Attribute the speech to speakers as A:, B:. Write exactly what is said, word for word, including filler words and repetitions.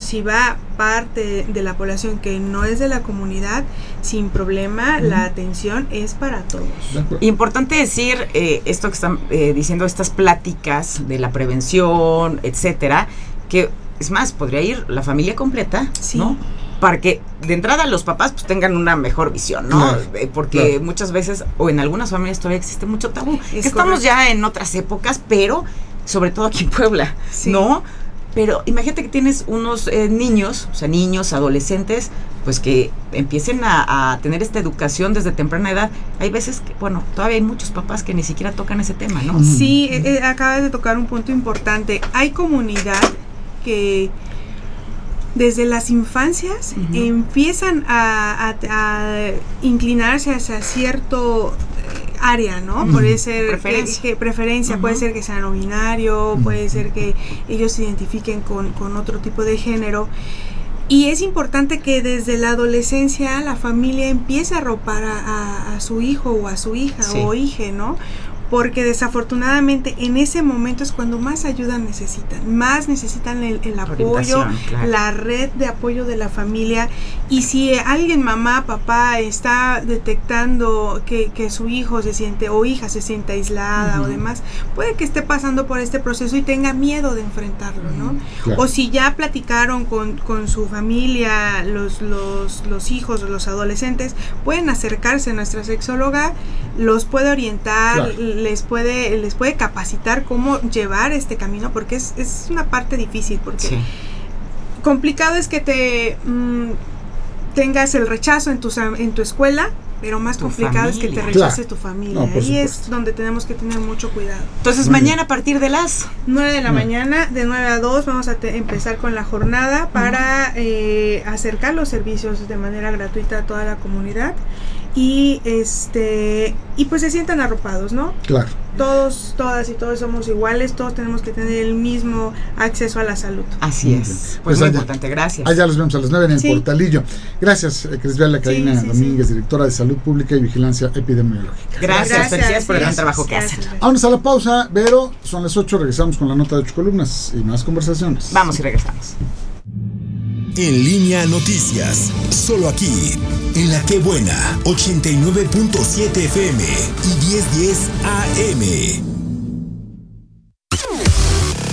A: si va parte de la población que no es de la comunidad, sin problema, uh-huh. la atención es para todos.
B: Importante decir eh, esto que están eh, diciendo, estas pláticas de la prevención, etcétera, que es más, podría ir la familia completa, sí. ¿no? Para que de entrada los papás pues tengan una mejor visión, ¿no? Claro, eh, porque claro. muchas veces, o en algunas familias todavía existe mucho tabú. Es Estamos correcto. ya en otras épocas, pero sobre todo aquí en Puebla, sí. ¿no? Pero imagínate que tienes unos eh, niños, o sea, niños, adolescentes, pues que empiecen a, a tener esta educación desde temprana edad. Hay veces que, bueno, todavía hay muchos papás que ni siquiera tocan ese tema, ¿no?
A: Sí, eh, acabas de tocar un punto importante. Hay comunidad que desde las infancias uh-huh. empiezan a, a, a inclinarse hacia cierto área, ¿no? Uh-huh. Puede ser preferencia, que, que preferencia uh-huh. puede ser que sea no binario, uh-huh. puede ser que ellos se identifiquen con, con otro tipo de género. Y es importante que desde la adolescencia la familia empiece a arropar a, a, a su hijo o a su hija sí. o hija, ¿no? Porque desafortunadamente en ese momento es cuando más ayuda necesitan, más necesitan el, el apoyo, claro. la red de apoyo de la familia. Y si alguien, mamá, papá, está detectando que, que su hijo se siente o hija se siente aislada uh-huh. o demás, puede que esté pasando por este proceso y tenga miedo de enfrentarlo, ¿no? Claro. O si ya platicaron con, con su familia, los, los, los hijos o los adolescentes, pueden acercarse a nuestra sexóloga, los puede orientar, claro. les puede les puede capacitar cómo llevar este camino, porque es, es una parte difícil, porque sí. complicado es que te mmm, tengas el rechazo en tu, en tu escuela, pero más tu complicado familia. Es que te rechace claro. tu familia. No, Ahí supuesto. Es donde tenemos que tener mucho cuidado.
B: Entonces Muy mañana bien. A partir de las
A: nueve de la Muy mañana, de nueve a dos, vamos a te- empezar con la jornada para uh-huh. eh, acercar los servicios de manera gratuita a toda la comunidad. Y este y pues se sientan arropados, ¿no?
C: Claro.
A: Todos, todas y todos somos iguales, todos tenemos que tener el mismo acceso a la salud.
B: Así es. Pues, pues muy allá, importante, gracias.
C: Allá los vemos a las nueve en el sí. Portalillo. Gracias, Crisbela Caína sí, sí, Domínguez, sí. directora de Salud Pública y Vigilancia Epidemiológica.
B: Gracias, gracias, gracias por el gran trabajo que
A: gracias,
B: hacen.
A: Gracias.
C: Vámonos a la pausa, Vero, son las ocho, regresamos con la nota de ocho columnas y más conversaciones.
B: Vamos y regresamos.
D: En Línea Noticias, solo aquí, en La Qué Buena, ochenta y nueve punto siete F M y diez diez A M.